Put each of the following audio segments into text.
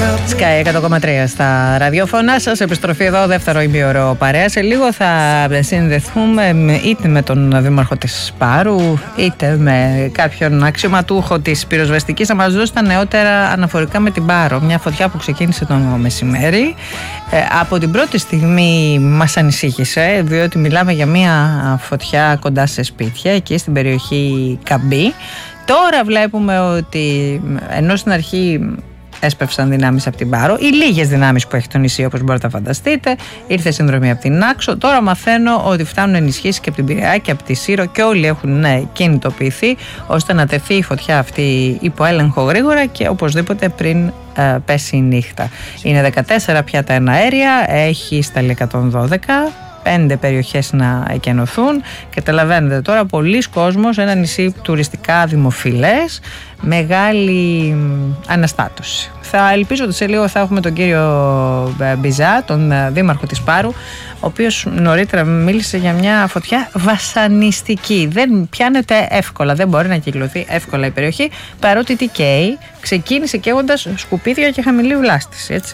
Sky 100,3 στα ραδιόφωνα σας. Επιστροφή εδώ, δεύτερο ημίωρο παρέα. Σε λίγο θα συνδεθούμε είτε με τον δήμαρχο της Πάρου, είτε με κάποιον αξιωματούχο της πυροσβεστικής, να μας δώσει τα νεότερα αναφορικά με την Πάρο. Μια φωτιά που ξεκίνησε το μεσημέρι. Από την πρώτη στιγμή μας ανησύχησε, διότι μιλάμε για μια φωτιά κοντά σε σπίτια, εκεί στην περιοχή Καμπή. Τώρα βλέπουμε ότι ενώ στην αρχή έσπευσαν δυνάμεις από την Πάρο, οι λίγες δυνάμεις που έχει το νησί, όπως μπορείτε να φανταστείτε, ήρθε συνδρομή από την Άξο. Τώρα μαθαίνω ότι φτάνουν ενισχύσεις και από την Πειραιά και από τη Σύρο και όλοι έχουν κινητοποιηθεί ώστε να τεθεί η φωτιά αυτή υπό έλεγχο γρήγορα και οπωσδήποτε πριν πέσει η νύχτα. Είναι 14 πια τα εναέρια, έχει σταλεί 112. 5 περιοχές να εκενωθούν. Καταλαβαίνετε τώρα, πολλοί κόσμος, ένα νησί τουριστικά δημοφιλές, μεγάλη αναστάτωση. Θα ελπίζω ότι σε λίγο θα έχουμε τον κύριο Μπιζά, τον δήμαρχο της Πάρου, ο οποίος νωρίτερα μίλησε για μια φωτιά βασανιστική. Δεν πιάνεται εύκολα, δεν μπορεί να κυκλωθεί εύκολα η περιοχή, παρότι τι καίει, ξεκίνησε καίγοντας σκουπίδια και χαμηλή βλάστηση, έτσι.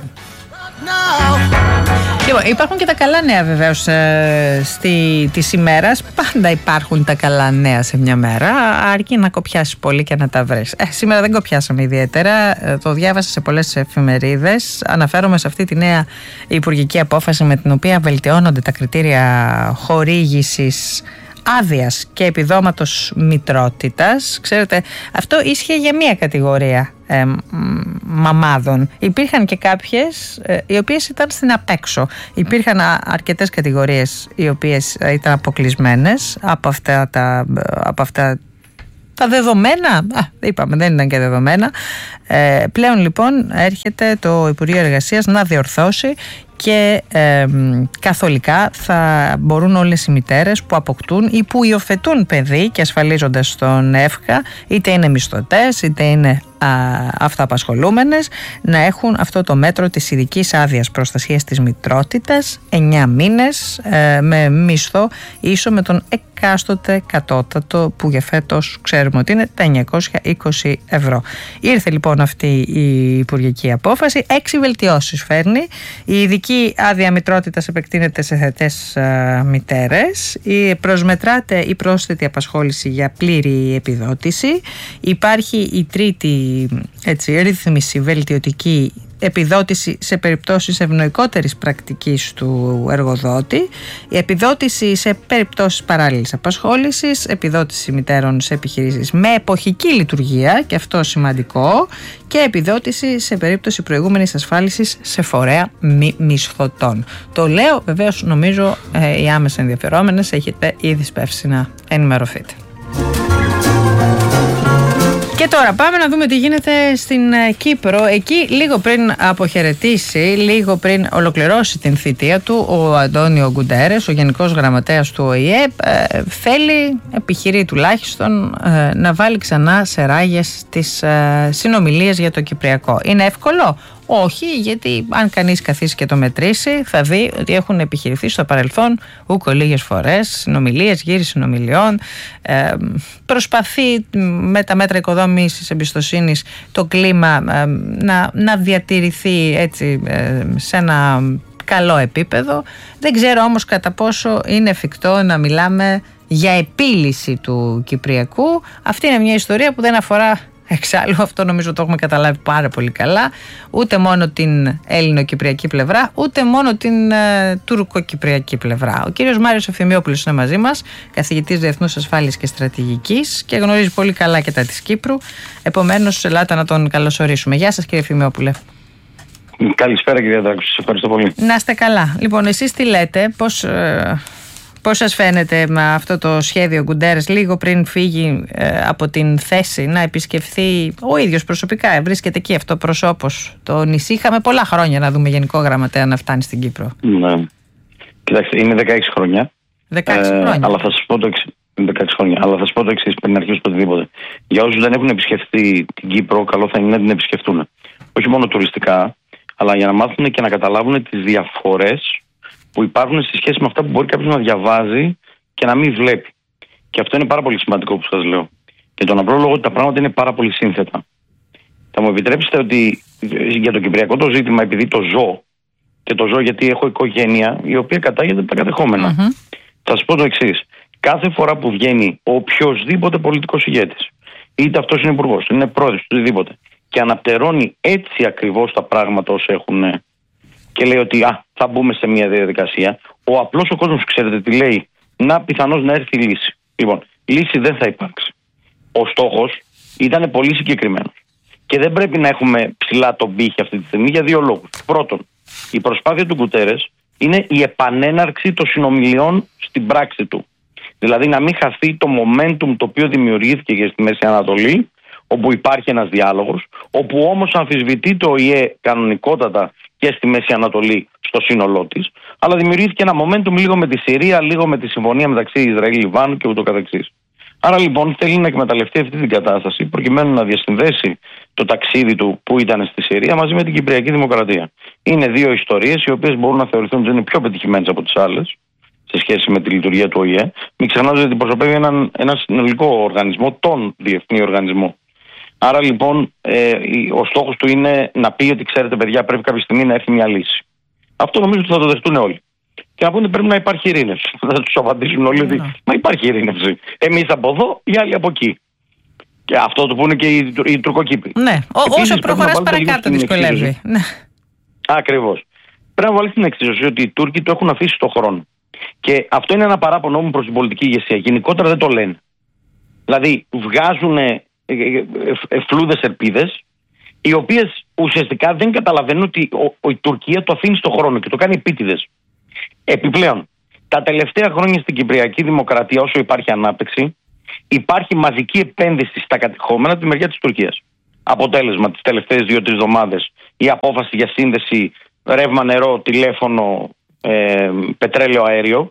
Λοιπόν, υπάρχουν και τα καλά νέα βεβαίως της ημέρας. Πάντα υπάρχουν τα καλά νέα σε μια μέρα, αρκεί να κοπιάσεις πολύ και να τα βρεις. Σήμερα δεν κοπιάσαμε ιδιαίτερα, το διάβασα σε πολλές εφημερίδες. Αναφέρομαι σε αυτή τη νέα υπουργική απόφαση με την οποία βελτιώνονται τα κριτήρια χορήγησης άδειας και επιδόματος μητρότητας. Ξέρετε, αυτό ίσχυε για μία κατηγορία μαμάδων. Υπήρχαν και κάποιες οι οποίες ήταν στην απέξω. Υπήρχαν αρκετές κατηγορίες οι οποίες ήταν αποκλεισμένες από αυτά τα δεδομένα. Είπαμε, δεν ήταν και δεδομένα. Πλέον λοιπόν έρχεται το Υπουργείο Εργασίας να διορθώσει και καθολικά θα μπορούν όλες οι μητέρες που αποκτούν ή που υιοθετούν παιδί και ασφαλίζονται στον ΕΦΚΑ, είτε είναι μισθωτές είτε είναι αυτοαπασχολούμενες, να έχουν αυτό το μέτρο της ειδικής άδειας προστασίας της μητρότητας 9 μήνες με μισθό ίσο με τον εκάστοτε κατώτατο, που για φέτος ξέρουμε ότι είναι τα 920 ευρώ. Ήρθε λοιπόν αυτή η υπουργική απόφαση, 6 βελτιώσεις φέρνει. Η ειδική άδεια μητρότητας επεκτείνεται σε θετές μητέρες, προσμετράται η πρόσθετη απασχόληση για πλήρη επιδότηση, υπάρχει η τρίτη ρύθμιση βελτιωτική επιδότηση σε περιπτώσεις ευνοϊκότερης πρακτικής του εργοδότη, η επιδότηση σε περιπτώσεις παράλληλης απασχόλησης, επιδότηση μητέρων σε επιχειρήσεις με εποχική λειτουργία, και αυτό σημαντικό, και επιδότηση σε περίπτωση προηγούμενης ασφάλισης σε φορέα μη μισθωτών. Το λέω βεβαίως, νομίζω οι άμεσα ενδιαφερόμενες έχετε ήδη σπεύσει να ενημερωθείτε. Και τώρα πάμε να δούμε τι γίνεται στην Κύπρο. Εκεί λίγο πριν αποχαιρετήσει, λίγο πριν ολοκληρώσει την θητεία του, ο Αντώνιο Γκουντέρες, ο Γενικός Γραμματέας του ΟΗΕ, επιχειρεί τουλάχιστον να βάλει ξανά σε ράγες τις συνομιλίες για το Κυπριακό. Είναι εύκολο? Όχι, γιατί αν κανείς καθίσει και το μετρήσει θα δει ότι έχουν επιχειρηθεί στο παρελθόν ούκο λίγες φορές συνομιλίες, γύρι συνομιλιών. Προσπαθεί με τα μέτρα οικοδόμησης εμπιστοσύνης το κλίμα να διατηρηθεί έτσι σε ένα καλό επίπεδο. Δεν ξέρω όμως κατά πόσο είναι εφικτό να μιλάμε για επίλυση του Κυπριακού. Αυτή είναι μια ιστορία που δεν αφορά εξάλλου, αυτό νομίζω το έχουμε καταλάβει πάρα πολύ καλά, ούτε μόνο την Έλληνο-Κυπριακή πλευρά, ούτε μόνο την Τουρκο-Κυπριακή πλευρά. Ο κύριος Μάριος Ευθυμιόπουλος είναι μαζί μας, καθηγητής Διεθνούς Ασφάλειας και Στρατηγικής, και γνωρίζει πολύ καλά και τα της Κύπρου. Επομένως, ελάτε να τον καλωσορίσουμε. Γεια σας, κύριε Ευθυμιόπουλε. Καλησπέρα, κυρία Δράκου, σας ευχαριστώ πολύ. Να είστε καλά. Λοιπόν, εσείς τι λέτε, πώς σας φαίνεται με αυτό το σχέδιο Γκουντέρες λίγο πριν φύγει από την θέση να επισκεφθεί ο ίδιος προσωπικά? Βρίσκεται εκεί αυτοπροσώπως το νησί. Είχαμε πολλά χρόνια να δούμε Γενικό Γραμματέα να φτάνει στην Κύπρο. Ναι. Κοιτάξτε, είναι 16 χρόνια. 16 χρόνια. Αλλά θα σας πω το εξής. 16 χρόνια. Αλλά θα σας πω το εξής πριν αρχίσω το οτιδήποτε. Για όσους δεν έχουν επισκεφτεί την Κύπρο, καλό θα είναι να την επισκεφτούν. Όχι μόνο τουριστικά, αλλά για να μάθουν και να καταλάβουν τις διαφορές που υπάρχουν σε σχέση με αυτά που μπορεί κάποιος να διαβάζει και να μην βλέπει. Και αυτό είναι πάρα πολύ σημαντικό που σας λέω. Και τον απλό λόγο ότι τα πράγματα είναι πάρα πολύ σύνθετα. Θα μου επιτρέψετε ότι για το κυπριακό το ζήτημα, επειδή το ζω, και το ζω γιατί έχω οικογένεια η οποία κατάγεται από τα κατεχόμενα. Θα σας πω το εξής. Κάθε φορά που βγαίνει οποιοσδήποτε πολιτικός ηγέτης, είτε αυτός είναι υπουργός, είναι πρόεδρος, οτιδήποτε, και αναπτερώνει έτσι ακριβώς τα πράγματα όσο έχουν και λέει ότι θα μπούμε σε μια διαδικασία, ο απλός ο κόσμος, ξέρετε τι λέει? Να πιθανώς να έρθει η λύση. Λοιπόν, λύση δεν θα υπάρξει. Ο στόχος ήταν πολύ συγκεκριμένος. Και δεν πρέπει να έχουμε ψηλά τον πύχη αυτή τη στιγμή για δύο λόγους. Πρώτον, η προσπάθεια του Γκουτέρες είναι η επανέναρξη των συνομιλιών στην πράξη του. Δηλαδή να μην χαθεί το momentum το οποίο δημιουργήθηκε και στη Μέση Ανατολή, όπου υπάρχει ένας διάλογος, όπου όμως αμφισβητεί το ΟΗΕ κανονικότατα και στη Μέση Ανατολή στο σύνολό της, αλλά δημιουργήθηκε ένα momentum λίγο με τη Συρία, λίγο με τη συμφωνία μεταξύ Ισραήλ-Λιβάνου και ούτω καθεξής. Άρα λοιπόν θέλει να εκμεταλλευτεί αυτή την κατάσταση προκειμένου να διασυνδέσει το ταξίδι του που ήταν στη Συρία μαζί με την Κυπριακή Δημοκρατία. Είναι δύο ιστορίες οι οποίες μπορούν να θεωρηθούν ότι είναι πιο πετυχημένες από τις άλλες σε σχέση με τη λειτουργία του ΟΗΕ. Μην ξεχνάτε ότι προσωπεύει ένα συνολικό οργανισμό, τον διεθνή οργανισμό. Άρα λοιπόν ο στόχος του είναι να πει ότι ξέρετε παιδιά, πρέπει κάποια στιγμή να έρθει μια λύση. Αυτό νομίζω ότι θα το δεχτούν όλοι. Και να πούνε πρέπει να υπάρχει ειρήνευση. Θα τους απαντήσουν όλοι ότι μα υπάρχει ειρήνευση. Εμείς από εδώ, οι άλλοι από εκεί. Και αυτό το πούνε και οι Τουρκοκύπροι. Ναι, όσο προχωράς παρακάτω δυσκολεύει. Ναι. Ακριβώς. Πρέπει να βάλεις την εξίσωση ότι οι Τούρκοι το έχουν αφήσει στον χρόνο. Και αυτό είναι ένα παράπονο μου προς την πολιτική ηγεσία. Γενικότερα δεν το λένε. Δηλαδή βγάζουν φλούδες ελπίδες, οι οποίες ουσιαστικά δεν καταλαβαίνουν ότι η Τουρκία το αφήνει στον χρόνο και το κάνει επίτηδες. Επιπλέον, τα τελευταία χρόνια στην Κυπριακή Δημοκρατία, όσο υπάρχει ανάπτυξη, υπάρχει μαζική επένδυση στα κατεχόμενα από τη μεριά της Τουρκίας. Αποτέλεσμα, τις τελευταίες 2-3 εβδομάδες, η απόφαση για σύνδεση ρεύμα, νερό, τηλέφωνο, πετρέλαιο, αέριο,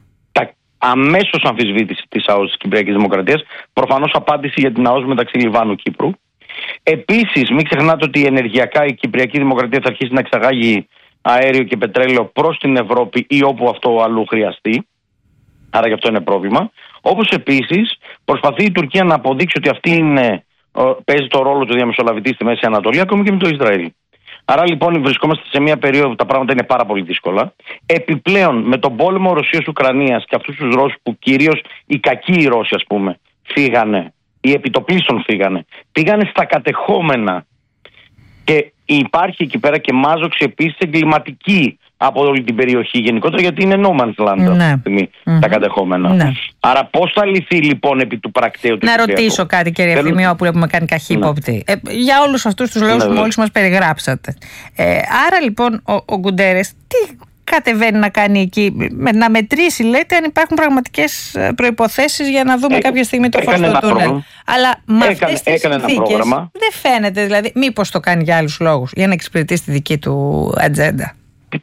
αμέσως αμφισβήτηση της ΑΟΣ της Κυπριακής Δημοκρατίας, προφανώς απάντηση για την ΑΟΣ μεταξύ Λιβάνου και Κύπρου. Επίσης, μην ξεχνάτε ότι ενεργειακά η Κυπριακή Δημοκρατία θα αρχίσει να εξαγάγει αέριο και πετρέλαιο προς την Ευρώπη ή όπου αυτό αλλού χρειαστεί. Άρα γι' αυτό είναι πρόβλημα. Όπως επίσης προσπαθεί η Τουρκία να αποδείξει ότι αυτή παίζει το ρόλο του διαμεσολαβητή στη Μέση Ανατολή, ακόμη και με το Ισραήλ. Άρα λοιπόν βρισκόμαστε σε μια περίοδο που τα πράγματα είναι πάρα πολύ δύσκολα. Επιπλέον με τον πόλεμο Ρωσίας-Ουκρανίας και αυτούς τους Ρώσους που κυρίως οι κακοί Ρώσοι ας πούμε φύγανε, οι επιτοπλίστων φύγανε, πήγανε στα κατεχόμενα και υπάρχει εκεί πέρα και μάζοξη επίσης εγκληματική από όλη την περιοχή γενικότερα, γιατί είναι no man's land αυτή τη στιγμή τα κατεχόμενα. Ναι. Άρα πώς θα λυθεί λοιπόν επί του πρακτέου του? Να ρωτήσω κάτι κύριε Ευθυμιό που έχουμε κάνει καχύποπτη. Για όλους αυτούς τους λόγους που μόλις μας περιγράψατε. Άρα λοιπόν ο Γκουτέρες τι κατεβαίνει να κάνει εκεί? Να μετρήσει λέτε αν υπάρχουν πραγματικές προϋποθέσεις για να δούμε κάποια στιγμή το φως του τούνελ. Αλλά με αυτές τις συνθήκες δεν φαίνεται, δηλαδή μήπως το κάνει για άλλους λόγους, για να εξυπηρετήσει τη δική του ατζέντα?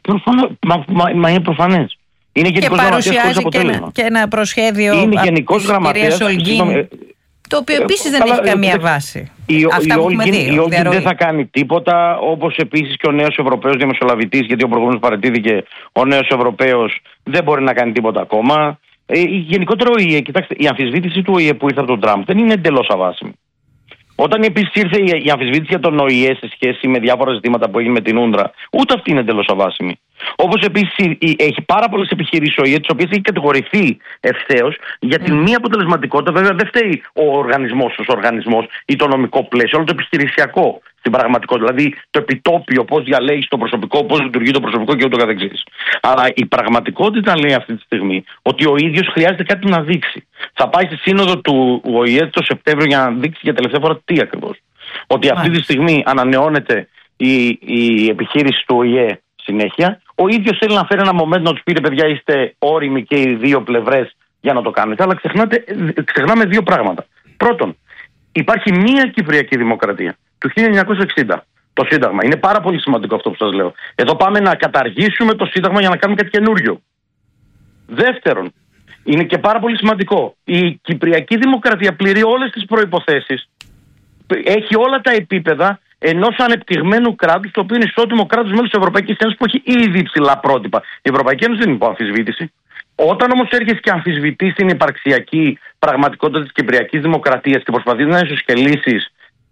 Μα είναι προφανές. Είναι και παρουσιάζει και ένα προσχέδιο της κυρίας Ολγκίν, το οποίο επίσης δεν έχει καμία βάση. Η Όλγκιν δεν θα κάνει τίποτα, όπως επίσης και ο νέος Ευρωπαίος διαμεσολαβητής, γιατί ο προηγούμενος παραιτήθηκε, ο νέος Ευρωπαίος δεν μπορεί να κάνει τίποτα ακόμα. Γενικότερα κοιτάξτε, η αμφισβήτηση του ΟΗΕ που ήρθε από τον Τραμπ δεν είναι εντελώς αβάσιμη. Όταν επίσης ήρθε η αμφισβήτηση για τον ΟΗΕ σε σχέση με διάφορα ζητήματα που έγινε με την Ούντρα, ούτε αυτή είναι εντελώς αβάσιμη. Όπως επίσης έχει πάρα πολλές επιχειρήσεις ο ΟΗΕ, τις οποίες έχει κατηγορηθεί ευθέως για την μη αποτελεσματικότητα. Βέβαια δεν φταίει ο οργανισμός ως οργανισμός ή το νομικό πλαίσιο, όλο το επιχειρησιακό στην πραγματικότητα. Δηλαδή το επιτόπιο, πώς διαλέγει το προσωπικό, πώς λειτουργεί το προσωπικό και ούτω καθεξής. Αλλά η πραγματικότητα λέει αυτή τη στιγμή ότι ο ίδιος χρειάζεται κάτι να δείξει. Θα πάει στη σύνοδο του ΟΗΕ το Σεπτέμβριο για να δείξει για τελευταία φορά τι ακριβώς. Ότι αυτή τη στιγμή ανανεώνεται η επιχείρηση του ΟΗΕ συνέχεια. Ο ίδιος θέλει να φέρει ένα moment να τους πει παιδιά, είστε όριμοι και οι δύο πλευρές για να το κάνετε. Αλλά ξεχνάμε δύο πράγματα. Πρώτον, υπάρχει μία Κυπριακή Δημοκρατία του 1960. Το Σύνταγμα. Είναι πάρα πολύ σημαντικό αυτό που σας λέω. Εδώ πάμε να καταργήσουμε το Σύνταγμα για να κάνουμε κάτι καινούριο. Δεύτερον, είναι και πάρα πολύ σημαντικό. Η Κυπριακή Δημοκρατία πληρεί όλες τις προϋποθέσεις. Έχει όλα τα επίπεδα ενός ανεπτυγμένου κράτους, το οποίο είναι ισότιμο κράτος μέλος της Ευρωπαϊκής Ένωσης, που έχει ήδη υψηλά πρότυπα. Η Ευρωπαϊκή Ένωση δεν είναι υπό αμφισβήτηση. Όταν όμως έρχεσαι και αμφισβητείς την υπαρξιακή πραγματικότητα της Κυπριακής Δημοκρατίας και προσπαθείς να ισοσκελίσεις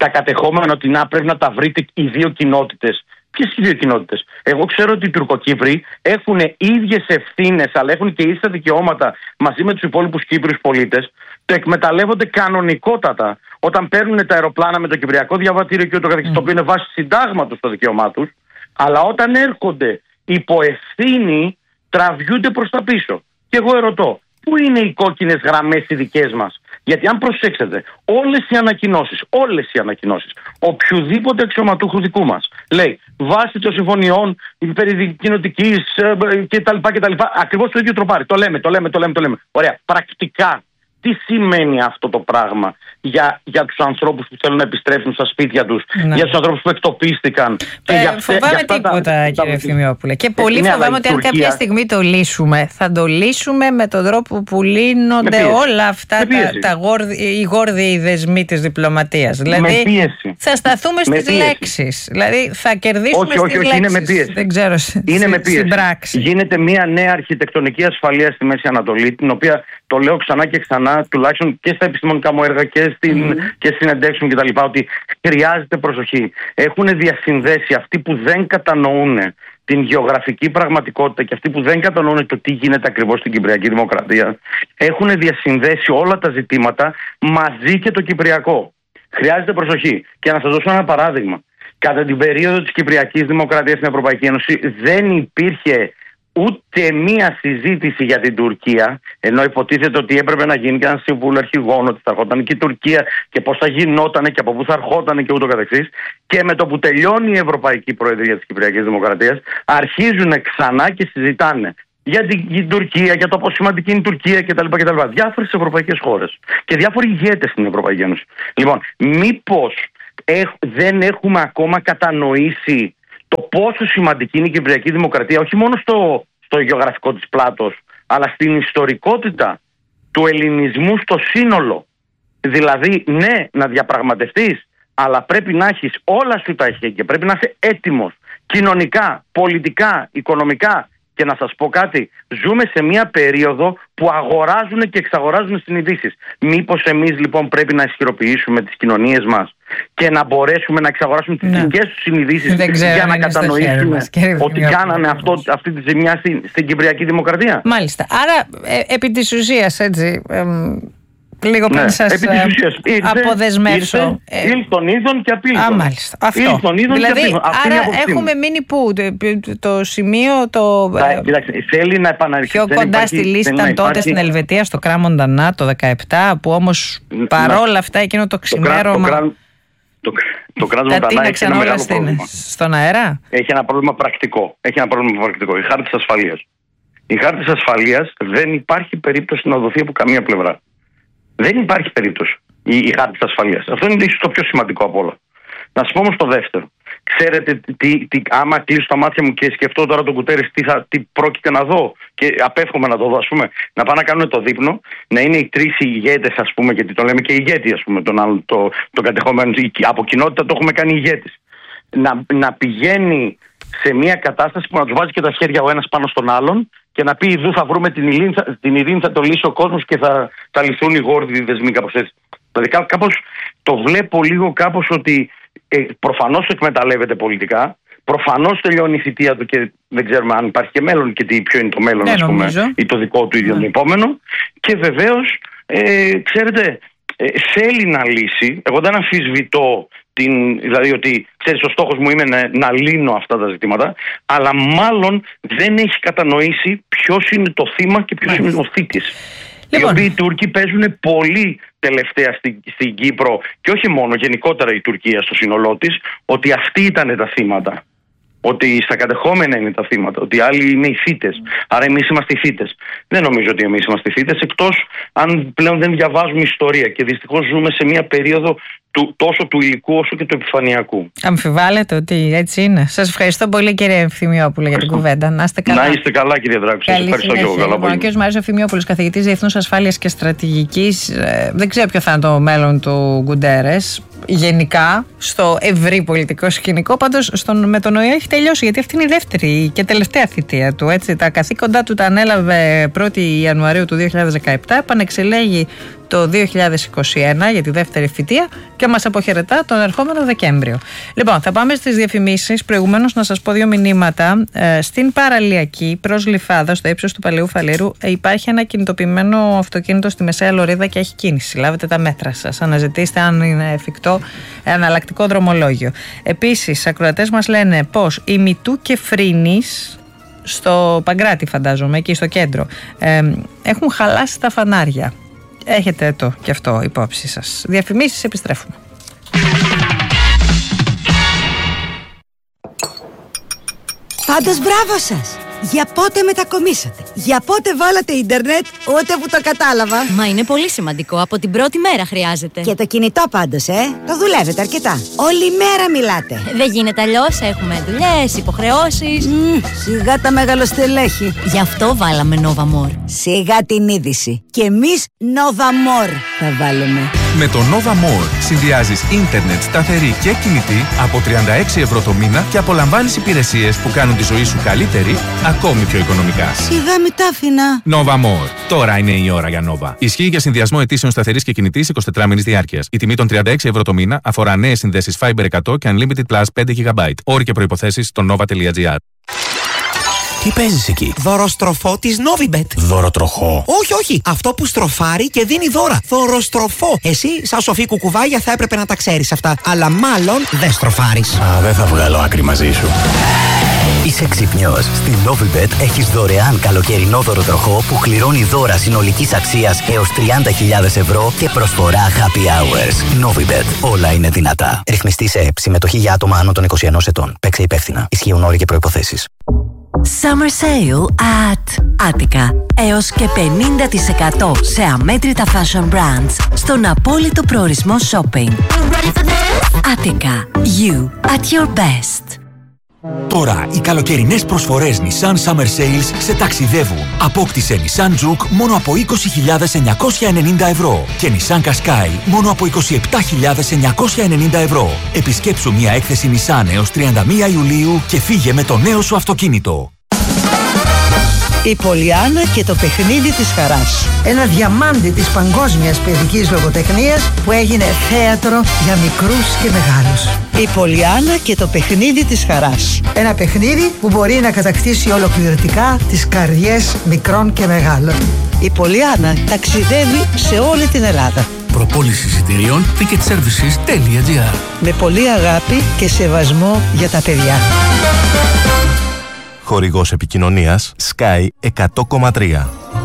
τα κατεχόμενα ότι πρέπει να τα βρείτε οι δύο κοινότητες. Ποιες οι δύο κοινότητες? Εγώ ξέρω ότι οι Τουρκοκύπροι έχουν ίδιες ευθύνες, αλλά έχουν και ίσα δικαιώματα μαζί με τους υπόλοιπους Κύπριους πολίτες. Το εκμεταλλεύονται κανονικότατα όταν παίρνουν τα αεροπλάνα με το κυπριακό διαβατήριο και ούτω καθεξής, το οποίο είναι βάση συντάγματος το δικαίωμά τους. Αλλά όταν έρχονται υπό ευθύνη, τραβιούνται προς τα πίσω. Και εγώ ερωτώ, πού είναι οι κόκκινες γραμμές οι δικές μας? Γιατί αν προσέξετε, όλες οι ανακοινώσεις οποιοδήποτε αξιωματούχου δικού μας λέει βάσει των συμφωνιών περί κοινοτικής κτλ. Ακριβώς το ίδιο τροπάρει. Το λέμε. Ωραία. Πρακτικά, τι σημαίνει αυτό το πράγμα για τους ανθρώπους που θέλουν να επιστρέψουν στα σπίτια τους, για τους ανθρώπους που εκτοπίστηκαν? Φοβάμαι τίποτα, κύριε Ευθυμιόπουλε. Και πολύ φοβάμαι ότι αν κάποια στιγμή το λύσουμε, θα το λύσουμε με τον τρόπο που λύνονται όλα αυτά οι γόρδιοι δεσμοί της διπλωματίας. Δηλαδή, θα σταθούμε στις λέξεις. Δηλαδή, θα κερδίσουμε στις λέξεις. Είναι με πίεση. Δεν ξέρω, στην πράξη. Γίνεται μια νέα αρχιτεκτονική ασφαλείας στη Μέση Ανατολή, την οποία το λέω ξανά και ξανά, τουλάχιστον και στα επιστημονικά μου έργα και στις συνεντεύξεις μου κτλ., ότι χρειάζεται προσοχή. Έχουν διασυνδέσει αυτοί που δεν κατανοούν την γεωγραφική πραγματικότητα και αυτοί που δεν κατανοούν το τι γίνεται ακριβώς στην Κυπριακή Δημοκρατία. Έχουν διασυνδέσει όλα τα ζητήματα μαζί και το Κυπριακό. Χρειάζεται προσοχή. Και να σας δώσω ένα παράδειγμα. Κατά την περίοδο της Κυπριακής Δημοκρατίας στην Ευρωπαϊκή Ένωση δεν υπήρχε ούτε μία συζήτηση για την Τουρκία, ενώ υποτίθεται ότι έπρεπε να γίνει και ένα συμβούλιο αρχηγών, ότι θα ερχόταν και η Τουρκία και πώς θα γινότανε και από πού θα ερχότανε και ούτω καθεξής. Και με το που τελειώνει η Ευρωπαϊκή Προεδρία της Κυπριακής Δημοκρατίας, αρχίζουν ξανά και συζητάνε για την Τουρκία, για το πόσο σημαντική είναι η Τουρκία κτλ. Διάφορες ευρωπαϊκές χώρες και διάφοροι ηγέτες στην Ευρωπαϊκή Ένωση. Λοιπόν, μήπως δεν έχουμε ακόμα κατανοήσει το πόσο σημαντική είναι η Κυπριακή Δημοκρατία, όχι μόνο στο γεωγραφικό της πλάτος, αλλά στην ιστορικότητα του ελληνισμού στο σύνολο. Δηλαδή, ναι, να διαπραγματευτείς, αλλά πρέπει να έχεις όλα σου τα εχέγγυα, πρέπει να είσαι έτοιμος κοινωνικά, πολιτικά, οικονομικά. Και να σας πω κάτι, ζούμε σε μια περίοδο που αγοράζουν και εξαγοράζουν συνειδήσεις. Μήπως εμείς λοιπόν πρέπει να ισχυροποιήσουμε τις κοινωνίες μας και να μπορέσουμε να εξαγοράσουμε τις δικές τους συνειδήσεις για να κατανοήσουμε ότι κάνανε αυτή τη ζημιά στην Κυπριακή Δημοκρατία? Μάλιστα. Άρα επί της ουσίας, έτσι, λίγο πριν σας αποδεσμεύσω. Ήλ των είδων και απείλητων. Μάλιστα. Αυτό. Δηλαδή, άρα έχουμε μείνει πού? Το σημείο κοιτάξτε, θέλει να επαναληφθεί. Πιο κοντά στη λύση ήταν τότε στην Ελβετία, στο Κράμον Ντανά το 2017, που όμως παρόλα αυτά εκείνο το ξημέρωμα. Το κράτος Μοντανά έχει ένα μεγάλο πρόβλημα. Στον αέρα. Έχει ένα πρόβλημα πρακτικό. Η χάρτης ασφαλείας. Η χάρτης ασφαλείας δεν υπάρχει περίπτωση να δοθεί από καμία πλευρά. Δεν υπάρχει περίπτωση η χάρτης ασφαλείας. Αυτό είναι ίσως το πιο σημαντικό από όλα. Να σας πω όμως το δεύτερο. Ξέρετε, άμα κλείσω τα μάτια μου και σκεφτώ τώρα τον Κουτέρες τι πρόκειται να δω, και απέφχομαι να το δω, ας πούμε, να πάνε να κάνουν το δείπνο, να είναι οι τρεις ηγέτες, ας πούμε, γιατί το λέμε και ηγέτη, ας πούμε, τον κατεχόμενο, από κοινότητα το έχουμε κάνει ηγέτης. Να πηγαίνει σε μια κατάσταση που να τους βάζει και τα χέρια ο ένας πάνω στον άλλον και να πει «Ιδού θα βρούμε την ειρήνη, θα το λύσει ο κόσμος και θα λυθούν οι γόρδιοι δεσμοί», κάπως έτσι. Δηλαδή κάπως το βλέπω λίγο κάπως ότι προφανώς εκμεταλλεύεται πολιτικά, προφανώς τελειώνει η θητεία του και δεν ξέρουμε αν υπάρχει και μέλλον και ποιο είναι το μέλλον, ας πούμε, ή το δικό του ίδιο επόμενο. Και βεβαίως, ξέρετε, θέλει να λύσει. Εγώ δεν αμφισβητώ δηλαδή ότι, ξέρεις, ο στόχος μου είναι να λύνω αυτά τα ζητήματα, αλλά μάλλον δεν έχει κατανοήσει ποιος είναι το θύμα και ποιος είναι ο θήτης. Λοιπόν. Οι οποίοι οι Τούρκοι παίζουν πολύ τελευταία στην Κύπρο, και όχι μόνο, γενικότερα η Τουρκία στο σύνολό της, ότι αυτοί ήταν τα θύματα. Ότι στα κατεχόμενα είναι τα θύματα, ότι οι άλλοι είναι οι θύτες. Άρα εμείς είμαστε οι θύτες. Δεν νομίζω ότι εμείς είμαστε οι θύτες, εκτός αν πλέον δεν διαβάζουμε ιστορία. Και δυστυχώς ζούμε σε μια περίοδο τόσο του υλικού όσο και του επιφανειακού. Αμφιβάλλετε ότι έτσι είναι? Σας ευχαριστώ πολύ, κύριε Ευθυμιόπουλε, για την κουβέντα. Να είστε καλά. Να είστε καλά, κύριε Δράκου. Σας ευχαριστώ και εγώ. Ο κ. Μάριος Ευθυμιόπουλος, καθηγητής Διεθνούς Ασφάλειας και Στρατηγικής. Δεν ξέρω ποιο θα είναι το μέλλον του Γκουντέρες. γενικά στο ευρύ πολιτικό σκηνικό. Πάντως με τον ΟΗΕ έχει τελειώσει, γιατί αυτή είναι η δεύτερη και τελευταία θητεία του. Έτσι. Τα καθήκοντά του τα ανέλαβε 1η Ιανουαρίου του 2017, επανεξελέγει το 2021 για τη δεύτερη θητεία και μας αποχαιρετά τον ερχόμενο Δεκέμβριο. Λοιπόν, θα πάμε στις διαφημίσεις. Προηγουμένως να σας πω 2 μηνύματα. Στην παραλιακή προς Γλυφάδα, στο ύψος του Παλαιού Φαλήρου, υπάρχει ένα κινητοποιημένο αυτοκίνητο στη μεσαία λωρίδα και έχει κίνηση. Λάβετε τα μέτρα σας. Αναζητήστε αν είναι εφικτό εναλλακτικό δρομολόγιο. Επίσης, ακροατές μας λένε πως η Μητού και Φρίνης, στο Παγκράτη φαντάζομαι, εκεί στο κέντρο, έχουν χαλάσει τα φανάρια. Έχετε το και αυτό υπόψη σας. Διαφημίσεις, επιστρέφουμε. Πάντως μπράβο σας! Για πότε μετακομίσατε? Για πότε βάλατε ίντερνετ? Ούτε που το κατάλαβα. Μα είναι πολύ σημαντικό. Από την πρώτη μέρα χρειάζεται. Και το κινητό πάντως, το δουλεύετε αρκετά. Όλη μέρα μιλάτε. Δεν γίνεται αλλιώς. Έχουμε δουλειές, υποχρεώσεις. Σιγά τα μεγαλοστελέχη. Γι' αυτό βάλαμε Nova More. Σιγά την είδηση. Και εμείς Nova More θα βάλουμε. Με το Nova More συνδυάζεις ίντερνετ σταθερή και κινητή από 36 ευρώ το μήνα και απολαμβάνεις υπηρεσίες που κάνουν τη ζωή σου καλύτερη, ακόμη πιο οικονομικά. Σιγά μη τα άφηνα. Nova More. Τώρα είναι η ώρα για Nova. Ισχύει για συνδυασμό αιτήσεων σταθερής και κινητής 24 μήνες διάρκειας. Η τιμή των 36 ευρώ το μήνα αφορά νέες συνδέσεις Fiber 100 και Unlimited Plus 5 GB. Όροι και προϋποθέσεις στο nova.gr. Τι παίζεις εκεί? Δωροστροφό της Novibet. Δωροτροχό? Όχι. Αυτό που στροφάρει και δίνει δώρα. Δωροστροφό. Εσύ, σαν σοφή κουκουβάγια, θα έπρεπε να τα ξέρεις αυτά. Αλλά μάλλον δεν στροφάρεις. Δεν θα βγάλω άκρη μαζί σου. Είσαι ξυπνιός. Στην Novibet έχεις δωρεάν καλοκαιρινό δωροτροχό που κληρώνει δώρα συνολικής αξίας έως 30.000 ευρώ και προσφορά happy hours. Novibet. Όλα είναι δυνατά. Ρυθμιστή σε ΕΠ. Συμμετοχή για άτομα άνω των 21 ετών. Παίξε υπεύθυνα. Ισχύουν όροι και προϋποθέσεις. Summer Sale at Attica. Έως και 50% σε αμέτρητα fashion brands στον απόλυτο προορισμό shopping. Attica. You at your best. Τώρα οι καλοκαιρινές προσφορές Nissan Summer Sales σε ταξιδεύουν. Απόκτησε Nissan Juke μόνο από 20.990 ευρώ και Nissan Qashqai μόνο από 27.990 ευρώ. Επισκέψου μια έκθεση Nissan έως 31 Ιουλίου και φύγε με το νέο σου αυτοκίνητο. Η Πολιάννα και το παιχνίδι της χαράς. Ένα διαμάντι της παγκόσμιας παιδικής λογοτεχνίας που έγινε θέατρο για μικρούς και μεγάλους. Η Πολιάννα και το παιχνίδι της χαράς. Ένα παιχνίδι που μπορεί να κατακτήσει ολοκληρωτικά τις καρδιές μικρών και μεγάλων. Η Πολιάννα ταξιδεύει σε όλη την Ελλάδα. Προπόληση εισιτηρίων ticketservices.gr. Με πολύ αγάπη και σεβασμό για τα παιδιά. Χορηγός επικοινωνίας Sky 100,3.